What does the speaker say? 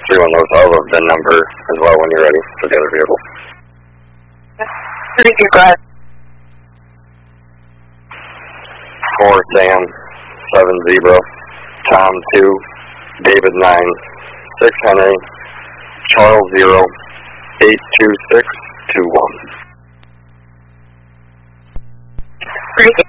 31 North, I'll have VIN number as well when you're ready for the other vehicle. Thank you, go ahead. 4 Sam, 7 Zebra, Tom 2, David 9, 6 Henry, Charles 0, 82621. Great.